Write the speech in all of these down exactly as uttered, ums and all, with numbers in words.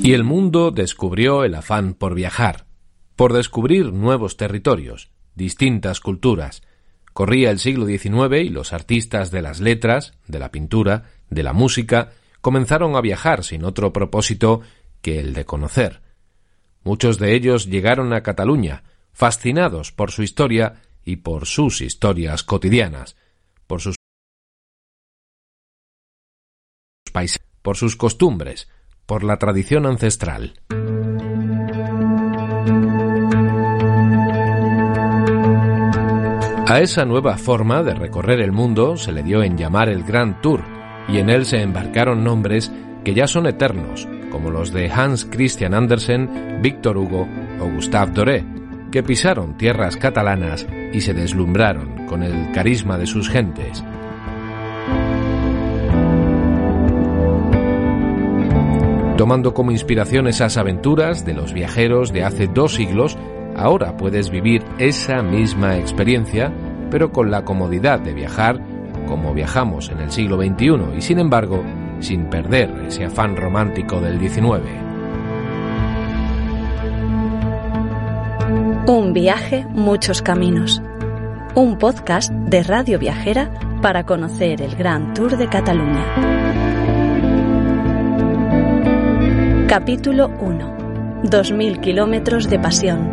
Y el mundo descubrió el afán por viajar, por descubrir nuevos territorios, distintas culturas. Corría el siglo diecinueve y los artistas de las letras, de la pintura, de la música, comenzaron a viajar sin otro propósito que el de conocer. Muchos de ellos llegaron a Cataluña, fascinados por su historia y por sus historias cotidianas, por sus paisajes, por sus costumbres, por la tradición ancestral. A esa nueva forma de recorrer el mundo se le dio en llamar el Grand Tour, y en él se embarcaron nombres que ya son eternos, como los de Hans Christian Andersen, Victor Hugo o Gustave Doré, que pisaron tierras catalanas y se deslumbraron con el carisma de sus gentes. Tomando como inspiración esas aventuras de los viajeros de hace dos siglos, ahora puedes vivir esa misma experiencia, pero con la comodidad de viajar como viajamos en el siglo veintiuno y, sin embargo, sin perder ese afán romántico del diecinueve. Un viaje, muchos caminos. Un podcast de Radio Viajera para conocer el Grand Tour de Cataluña. Capítulo uno. Dos mil kilómetros de pasión.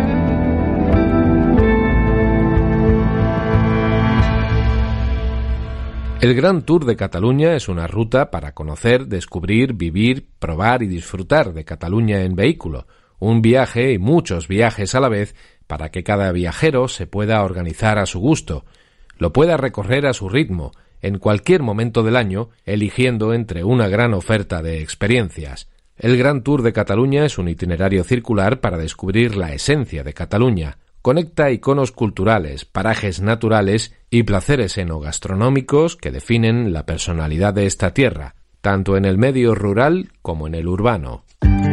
El Grand Tour de Cataluña es una ruta para conocer, descubrir, vivir, probar y disfrutar de Cataluña en vehículo. Un viaje y muchos viajes a la vez para que cada viajero se pueda organizar a su gusto, lo pueda recorrer a su ritmo, en cualquier momento del año, eligiendo entre una gran oferta de experiencias. El Grand Tour de Cataluña es un itinerario circular para descubrir la esencia de Cataluña. Conecta iconos culturales, parajes naturales y placeres enogastronómicos que definen la personalidad de esta tierra, tanto en el medio rural como en el urbano.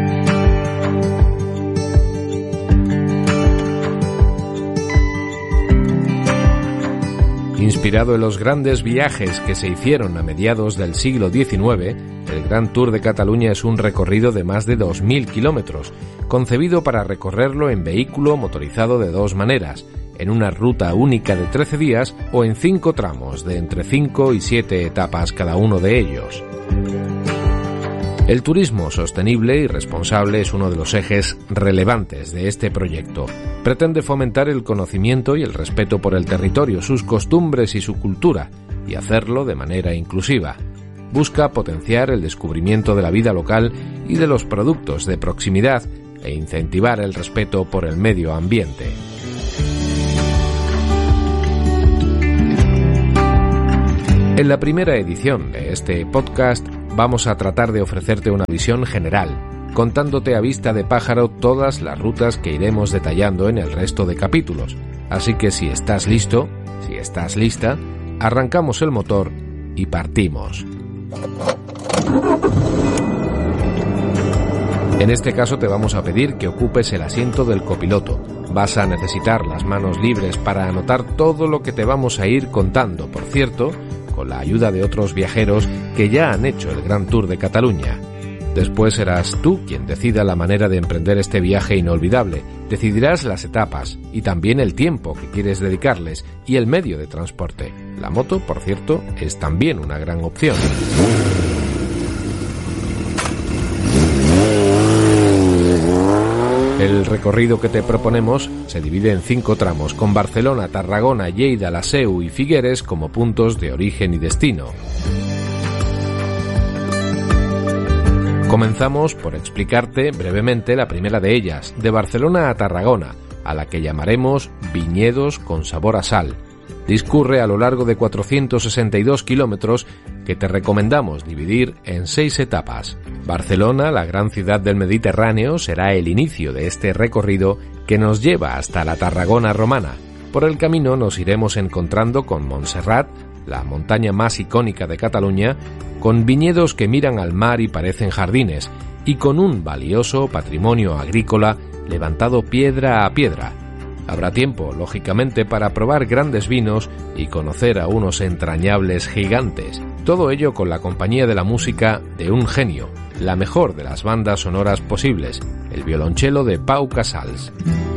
Inspirado en los grandes viajes que se hicieron a mediados del siglo diecinueve, el Grand Tour de Cataluña es un recorrido de más de dos mil kilómetros, concebido para recorrerlo en vehículo motorizado de dos maneras, en una ruta única de trece días o en cinco tramos de entre cinco y siete etapas cada uno de ellos. El turismo sostenible y responsable es uno de los ejes relevantes de este proyecto. Pretende fomentar el conocimiento y el respeto por el territorio, sus costumbres y su cultura, y hacerlo de manera inclusiva. Busca potenciar el descubrimiento de la vida local y de los productos de proximidad e incentivar el respeto por el medio ambiente. En la primera edición de este podcast vamos a tratar de ofrecerte una visión general, contándote a vista de pájaro todas las rutas que iremos detallando en el resto de capítulos. Así que si estás listo, si estás lista, arrancamos el motor y partimos. En este caso te vamos a pedir que ocupes el asiento del copiloto. Vas a necesitar las manos libres para anotar todo lo que te vamos a ir contando, por cierto, con la ayuda de otros viajeros que ya han hecho el Grand Tour de Cataluña. Después serás tú quien decida la manera de emprender este viaje inolvidable. Decidirás las etapas y también el tiempo que quieres dedicarles y el medio de transporte. La moto, por cierto, es también una gran opción. El recorrido que te proponemos se divide en cinco tramos, con Barcelona, Tarragona, Lleida, La Seu y Figueres como puntos de origen y destino. Comenzamos por explicarte brevemente la primera de ellas, de Barcelona a Tarragona, a la que llamaremos Viñedos con sabor a sal. Discurre a lo largo de cuatrocientos sesenta y dos kilómetros que te recomendamos dividir en seis etapas. Barcelona, la gran ciudad del Mediterráneo, será el inicio de este recorrido que nos lleva hasta la Tarragona romana. Por el camino nos iremos encontrando con Montserrat, la montaña más icónica de Cataluña, con viñedos que miran al mar y parecen jardines, y con un valioso patrimonio agrícola levantado piedra a piedra. Habrá tiempo, lógicamente, para probar grandes vinos y conocer a unos entrañables gigantes. Todo ello con la compañía de la música de un genio, la mejor de las bandas sonoras posibles, el violonchelo de Pau Casals.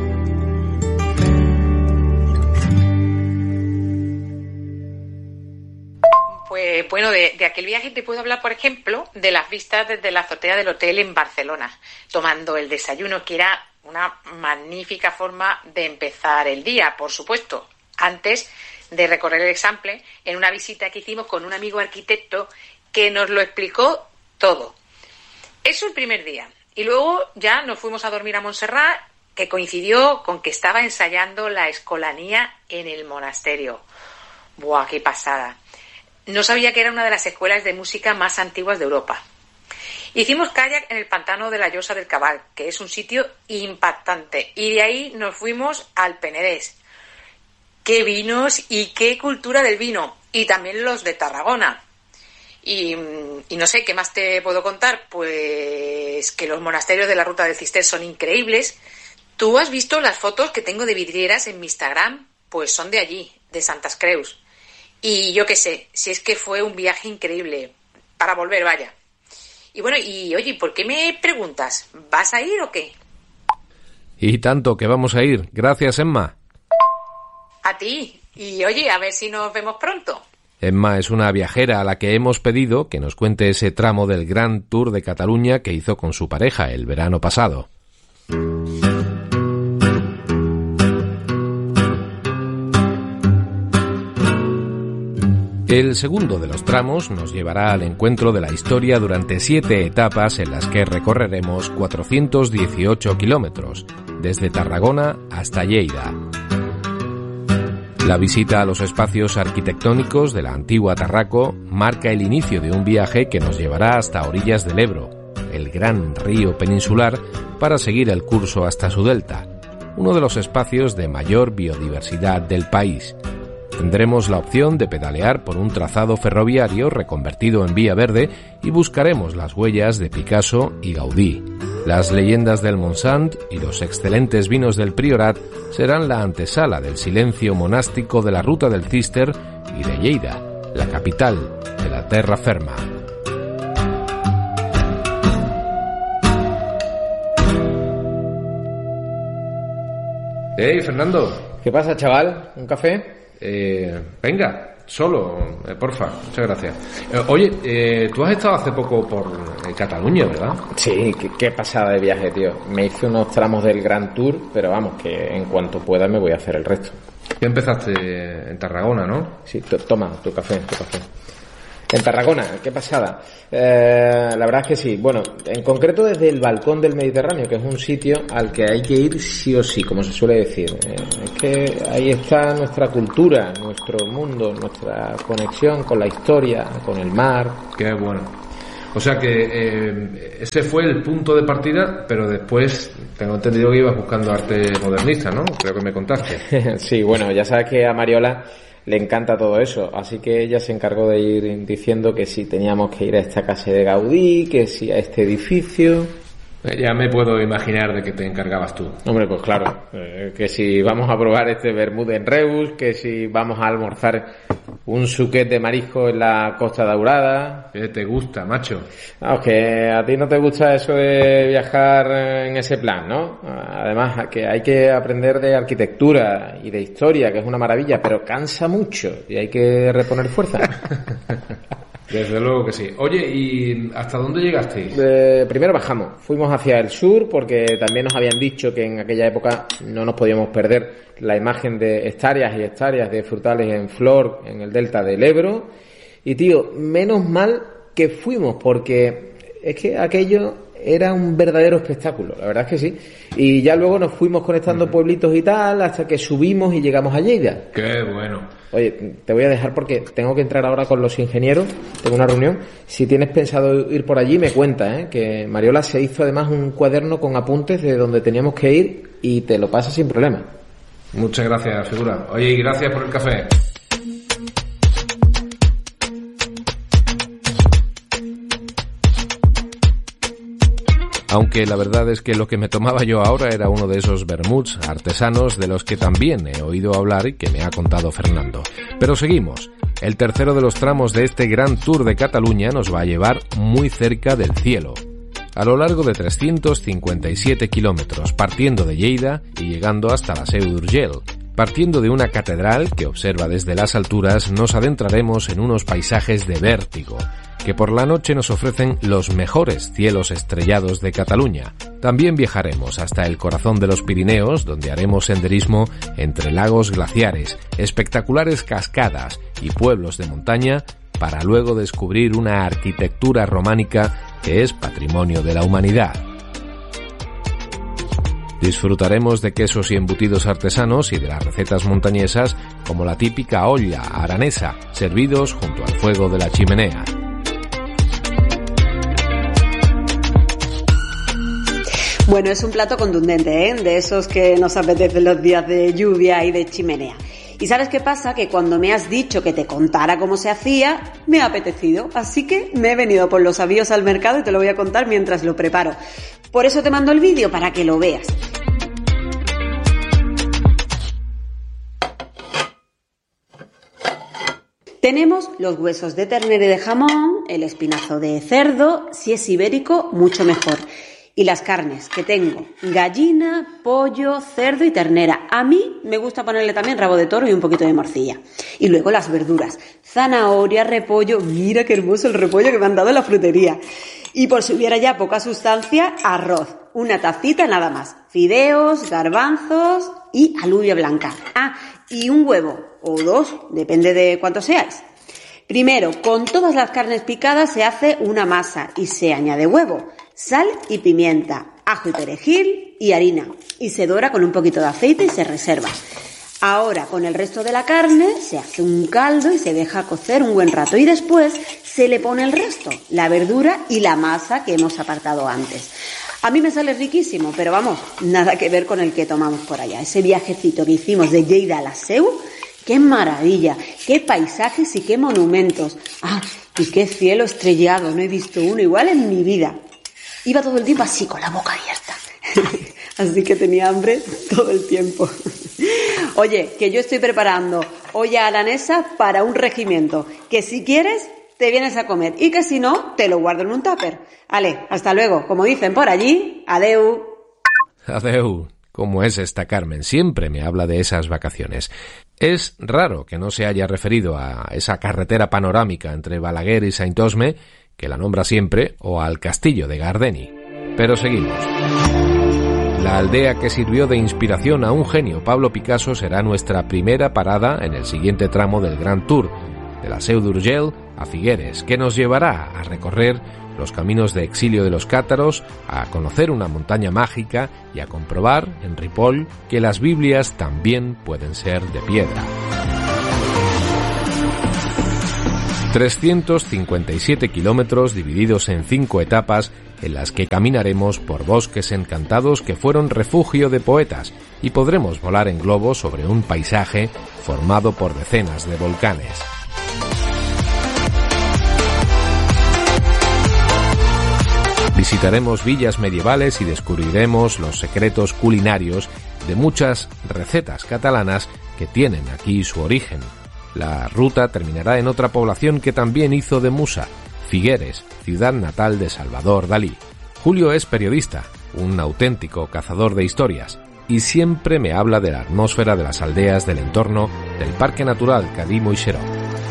Pues bueno, de, de aquel viaje te puedo hablar, por ejemplo, de las vistas desde la azotea del hotel en Barcelona, tomando el desayuno, que era una magnífica forma de empezar el día, por supuesto, antes de recorrer el Example, en una visita que hicimos con un amigo arquitecto que nos lo explicó todo. Eso el primer día. Y luego ya nos fuimos a dormir a Montserrat, que coincidió con que estaba ensayando la escolanía en el monasterio. ¡Buah, qué pasada! No sabía que era una de las escuelas de música más antiguas de Europa. Hicimos kayak en el pantano de la Llosa del Cabal, que es un sitio impactante. Y de ahí nos fuimos al Penedès. ¡Qué vinos y qué cultura del vino! Y también los de Tarragona. Y, y no sé, ¿qué más te puedo contar? Pues que los monasterios de la Ruta del Cister son increíbles. ¿Tú has visto las fotos que tengo de vidrieras en mi Instagram? Pues son de allí, de Santas Creus. Y yo qué sé, si es que fue un viaje increíble, para volver, vaya. Y bueno, y oye, ¿por qué me preguntas? ¿Vas a ir o qué? Y tanto que vamos a ir. Gracias, Emma. A ti. Y oye, a ver si nos vemos pronto. Emma es una viajera a la que hemos pedido que nos cuente ese tramo del Gran Tour de Cataluña que hizo con su pareja el verano pasado. El segundo de los tramos nos llevará al encuentro de la historia durante siete etapas en las que recorreremos cuatrocientos dieciocho kilómetros, desde Tarragona hasta Lleida. La visita a los espacios arquitectónicos de la antigua Tarraco marca el inicio de un viaje que nos llevará hasta orillas del Ebro, el gran río peninsular, para seguir el curso hasta su delta, uno de los espacios de mayor biodiversidad del país. Tendremos la opción de pedalear por un trazado ferroviario reconvertido en vía verde y buscaremos las huellas de Picasso y Gaudí. Las leyendas del Montsant y los excelentes vinos del Priorat serán la antesala del silencio monástico de la Ruta del Cister y de Lleida, la capital de la Terra Ferma. Hey, Fernando. ¿Qué pasa, chaval? ¿Un café? Eh, venga, solo, eh, porfa, muchas gracias. Eh, oye, eh, tú has estado hace poco por eh, Cataluña, ¿verdad? Sí, qué, qué pasada de viaje, tío. Me hice unos tramos del Gran Tour, pero vamos, que en cuanto pueda me voy a hacer el resto. Ya empezaste en Tarragona, ¿no? Sí, t- toma, tu café, tu café. En Tarragona, qué pasada. Eh, la verdad es que sí. Bueno, en concreto desde el Balcón del Mediterráneo, que es un sitio al que hay que ir sí o sí, como se suele decir. Eh, es que ahí está nuestra cultura, nuestro mundo, nuestra conexión con la historia, con el mar. Qué bueno. O sea que eh, ese fue el punto de partida, pero después tengo entendido que ibas buscando arte modernista, ¿no? Creo que me contaste. Sí, bueno, ya sabes que a Mariola le encanta todo eso, así que ella se encargó de ir diciendo que si teníamos que ir a esta casa de Gaudí, que si a este edificio. Ya me puedo imaginar de que te encargabas tú. Hombre, pues claro, eh, que si vamos a probar este vermut en Reus, que si vamos a almorzar un suquet de marisco en la Costa Daurada. ¿Qué te gusta, macho? No, que a ti no te gusta eso de viajar en ese plan, ¿no? Además, que hay que aprender de arquitectura y de historia, que es una maravilla, pero cansa mucho y hay que reponer fuerza. Desde luego que sí. Oye, ¿y hasta dónde llegasteis? Eh, primero bajamos, fuimos hacia el sur porque también nos habían dicho que en aquella época no nos podíamos perder la imagen de hectáreas y hectáreas de frutales en flor en el delta del Ebro. Y tío, menos mal que fuimos porque es que aquello era un verdadero espectáculo, la verdad es que sí. Y ya luego nos fuimos conectando uh-huh. pueblitos y tal hasta que subimos y llegamos a Lleida. ¡Qué bueno! Oye, te voy a dejar porque tengo que entrar ahora con los ingenieros, tengo una reunión. Si tienes pensado ir por allí, me cuenta, ¿eh? Que Mariola se hizo además un cuaderno con apuntes de donde teníamos que ir y te lo pasa sin problema. Muchas gracias, figura. Oye, y gracias por el café. Aunque la verdad es que lo que me tomaba yo ahora era uno de esos vermuts artesanos de los que también he oído hablar y que me ha contado Fernando. Pero seguimos. El tercero de los tramos de este Gran Tour de Cataluña nos va a llevar muy cerca del cielo, a lo largo de trescientos cincuenta y siete kilómetros, partiendo de Lleida y llegando hasta la Seu d'Urgell. Partiendo de una catedral que observa desde las alturas, nos adentraremos en unos paisajes de vértigo, que por la noche nos ofrecen los mejores cielos estrellados de Cataluña. También viajaremos hasta el corazón de los Pirineos, donde haremos senderismo entre lagos glaciares, espectaculares cascadas y pueblos de montaña, para luego descubrir una arquitectura románica que es patrimonio de la humanidad. Disfrutaremos de quesos y embutidos artesanos y de las recetas montañesas como la típica olla aranesa, servidos junto al fuego de la chimenea. Bueno, es un plato contundente, ¿eh? De esos que nos apetecen los días de lluvia y de chimenea. ¿Y sabes qué pasa? Que cuando me has dicho que te contara cómo se hacía, me ha apetecido. Así que me he venido por los avíos al mercado y te lo voy a contar mientras lo preparo. Por eso te mando el vídeo para que lo veas. Tenemos los huesos de ternera y de jamón, el espinazo de cerdo, si es ibérico, mucho mejor. Y las carnes que tengo, gallina, pollo, cerdo y ternera. A mí me gusta ponerle también rabo de toro y un poquito de morcilla. Y luego las verduras, zanahoria, repollo, mira qué hermoso el repollo que me han dado en la frutería. Y por si hubiera ya poca sustancia, arroz, una tacita nada más, fideos, garbanzos y alubia blanca. Ah, y un huevo, o dos, depende de cuántos seáis. Primero, con todas las carnes picadas se hace una masa y se añade huevo, sal y pimienta, ajo y perejil y harina. Y se dora con un poquito de aceite y se reserva. Ahora, con el resto de la carne, se hace un caldo y se deja cocer un buen rato. Y después se le pone el resto, la verdura y la masa que hemos apartado antes. A mí me sale riquísimo, pero vamos, nada que ver con el que tomamos por allá. Ese viajecito que hicimos de Lleida a la Seu, ¡qué maravilla! ¡Qué paisajes y qué monumentos! ¡Ah! Y qué cielo estrellado! No he visto uno igual en mi vida. Iba todo el tiempo así, con la boca abierta. Así que tenía hambre todo el tiempo. Oye, que yo estoy preparando olla aranesa para un regimiento. Que si quieres, te vienes a comer. Y que si no, te lo guardo en un tupper. Vale, hasta luego. Como dicen por allí, adeu. Adeu. ¿Cómo es esta Carmen? Siempre me habla de esas vacaciones. Es raro que no se haya referido a esa carretera panorámica entre Balaguer y Saint-Osme, que la nombra siempre, o al castillo de Gardeny. Pero seguimos. La aldea que sirvió de inspiración a un genio, Pablo Picasso, será nuestra primera parada en el siguiente tramo del Grand Tour, de la Seu d'Urgell a Figueres, que nos llevará a recorrer los caminos de exilio de los cátaros, a conocer una montaña mágica y a comprobar en Ripoll que las Biblias también pueden ser de piedra. trescientos cincuenta y siete kilómetros divididos en cinco etapas en las que caminaremos por bosques encantados que fueron refugio de poetas y podremos volar en globo sobre un paisaje formado por decenas de volcanes. Visitaremos villas medievales y descubriremos los secretos culinarios de muchas recetas catalanas que tienen aquí su origen. La ruta terminará en otra población que también hizo de musa, Figueres, ciudad natal de Salvador Dalí. Julio es periodista, un auténtico cazador de historias, y siempre me habla de la atmósfera de las aldeas del entorno del Parque Natural Cadí-Moixeró.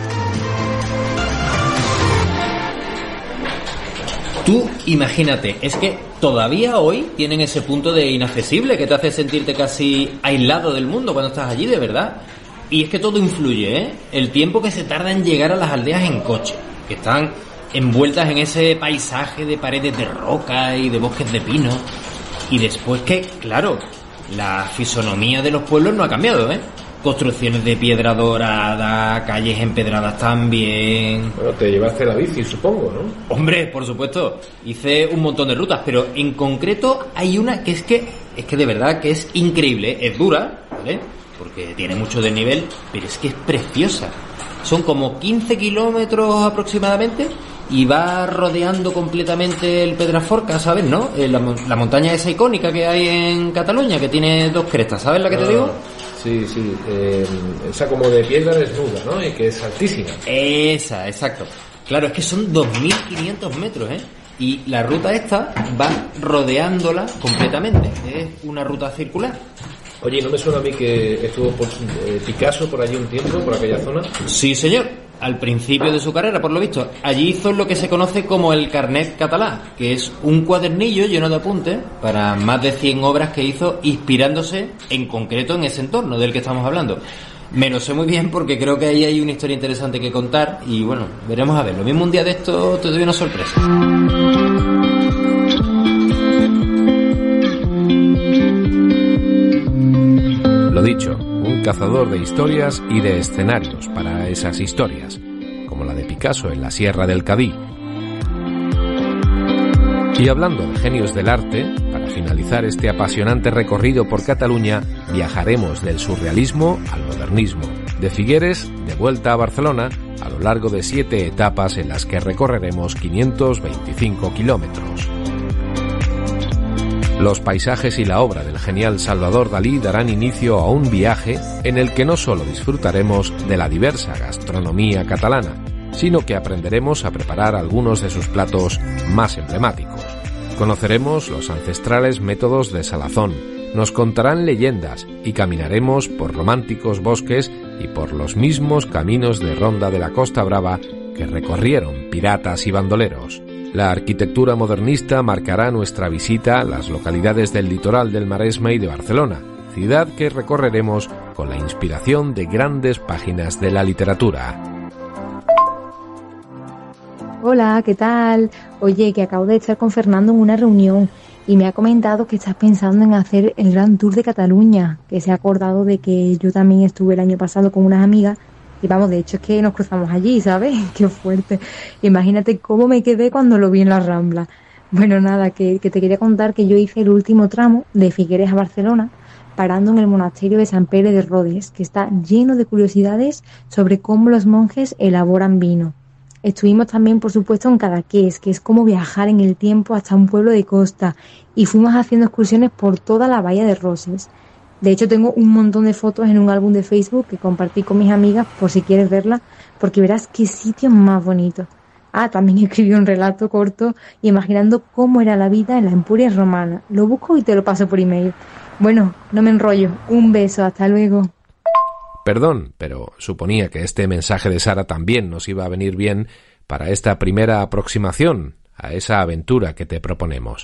Tú imagínate, es que todavía hoy tienen ese punto de inaccesible que te hace sentirte casi aislado del mundo cuando estás allí, de verdad. Y es que todo influye, ¿eh? El tiempo que se tarda en llegar a las aldeas en coche, que están envueltas en ese paisaje de paredes de roca y de bosques de pino. Y después que, claro, la fisonomía de los pueblos no ha cambiado, ¿eh? Construcciones de piedra dorada, calles empedradas también. Bueno, te llevaste la bici, supongo, ¿no? Hombre, por supuesto. Hice un montón de rutas, pero en concreto hay una que es que, es que de verdad que es increíble. Es dura, ¿vale? Porque tiene mucho desnivel, pero es que es preciosa. Son como quince kilómetros aproximadamente y va rodeando completamente el Pedraforca, ¿sabes, no? La, la montaña esa icónica que hay en Cataluña, que tiene dos crestas, ¿sabes la que te ah, digo? Sí, sí, eh, esa como de piedra desnuda, ¿no? Y que es altísima. Esa, exacto. Claro, es que son dos mil quinientos metros, ¿eh? y la ruta esta va rodeándola completamente. Es una ruta circular. Oye, ¿no me suena a mí que estuvo por, eh, Picasso por allí un tiempo, por aquella zona? Sí, señor. Al principio de su carrera, por lo visto. Allí hizo lo que se conoce como el Carnet Català, que es un cuadernillo lleno de apuntes para más de cien obras que hizo inspirándose en concreto en ese entorno del que estamos hablando. Me lo sé muy bien porque creo que ahí hay una historia interesante que contar y bueno, veremos a ver. Lo mismo un día de esto te doy una sorpresa. Lo dicho, un cazador de historias y de escenarios para esas historias, como la de Picasso en la Sierra del Cadí. Y hablando de genios del arte, para finalizar este apasionante recorrido por Cataluña, viajaremos del surrealismo al modernismo, de Figueres de vuelta a Barcelona, a lo largo de siete etapas en las que recorreremos quinientos veinticinco kilómetros. Los paisajes y la obra del genial Salvador Dalí darán inicio a un viaje en el que no solo disfrutaremos de la diversa gastronomía catalana, sino que aprenderemos a preparar algunos de sus platos más emblemáticos. Conoceremos los ancestrales métodos de salazón, nos contarán leyendas y caminaremos por románticos bosques y por los mismos caminos de ronda de la Costa Brava que recorrieron piratas y bandoleros. La arquitectura modernista marcará nuestra visita a las localidades del litoral del Maresme y de Barcelona, ciudad que recorreremos con la inspiración de grandes páginas de la literatura. Hola, ¿qué tal? Oye, que acabo de estar con Fernando en una reunión y me ha comentado que estás pensando en hacer el Gran Tour de Cataluña, que se ha acordado de que yo también estuve el año pasado con unas amigas. Y vamos, de hecho es que nos cruzamos allí, ¿sabes? Qué fuerte. Imagínate cómo me quedé cuando lo vi en la Rambla. Bueno, nada, que, que te quería contar que yo hice el último tramo de Figueres a Barcelona, parando en el monasterio de San Pere de Rodes, que está lleno de curiosidades sobre cómo los monjes elaboran vino. Estuvimos también, por supuesto, en Cadaqués, que es como viajar en el tiempo hasta un pueblo de costa, y fuimos haciendo excursiones por toda la bahía de Roses. De hecho, tengo un montón de fotos en un álbum de Facebook que compartí con mis amigas por si quieres verla, porque verás qué sitio más bonito. Ah, también escribí un relato corto imaginando cómo era la vida en la Empuria romana. Lo busco y te lo paso por email. Bueno, no me enrollo. Un beso, hasta luego. Perdón, pero suponía que este mensaje de Sara también nos iba a venir bien para esta primera aproximación a esa aventura que te proponemos.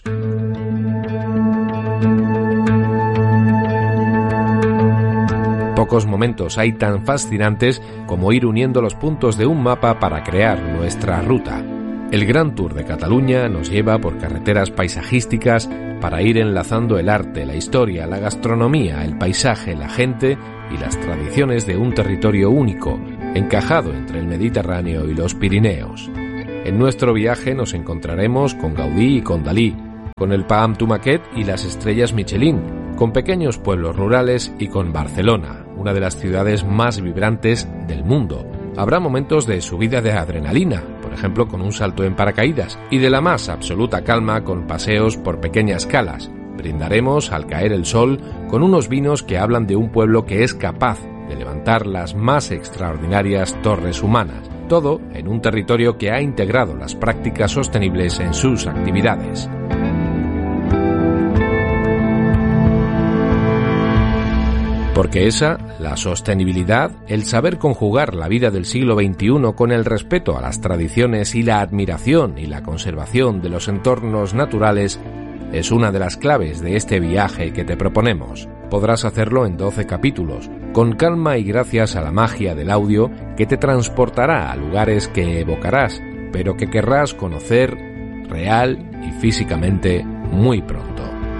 Pocos momentos hay tan fascinantes como ir uniendo los puntos de un mapa para crear nuestra ruta. El Gran Tour de Cataluña nos lleva por carreteras paisajísticas para ir enlazando el arte, la historia, la gastronomía, el paisaje, la gente y las tradiciones de un territorio único, encajado entre el Mediterráneo y los Pirineos. En nuestro viaje nos encontraremos con Gaudí y con Dalí, con el Pam Tumaquet y las estrellas Michelin, con pequeños pueblos rurales y con Barcelona, una de las ciudades más vibrantes del mundo. Habrá momentos de subida de adrenalina, por ejemplo con un salto en paracaídas, y de la más absoluta calma con paseos por pequeñas calas. Brindaremos al caer el sol con unos vinos que hablan de un pueblo que es capaz de levantar las más extraordinarias torres humanas, todo en un territorio que ha integrado las prácticas sostenibles en sus actividades. Porque esa, la sostenibilidad, el saber conjugar la vida del siglo veintiuno con el respeto a las tradiciones y la admiración y la conservación de los entornos naturales, es una de las claves de este viaje que te proponemos. Podrás hacerlo en doce capítulos, con calma y gracias a la magia del audio que te transportará a lugares que evocarás, pero que querrás conocer real y físicamente muy pronto.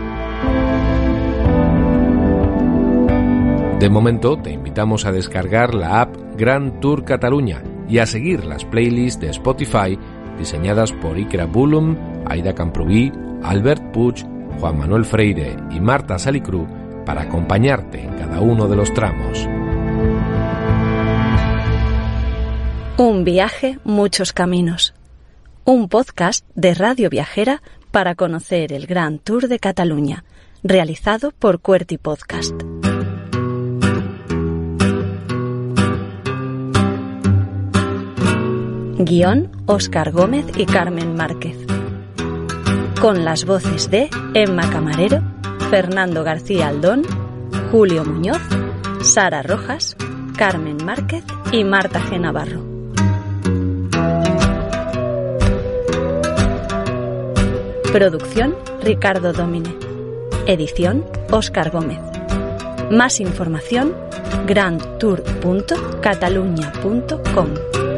De momento, te invitamos a descargar la app Gran Tour Cataluña y a seguir las playlists de Spotify diseñadas por Ikra Bullum, Aida Camprubí, Albert Puig, Juan Manuel Freire y Marta Salicru para acompañarte en cada uno de los tramos. Un viaje, muchos caminos. Un podcast de Radio Viajera para conocer el Gran Tour de Cataluña, realizado por Querti Podcast. Guión, Óscar Gómez y Carmen Márquez. con las voces de Emma Camarero, Fernando García Aldón, Julio Muñoz, Sara Rojas, Carmen Márquez y Marta G. Navarro. Producción Ricardo Domine. Edición Óscar Gómez. Más información grand tour punto cataluña punto com.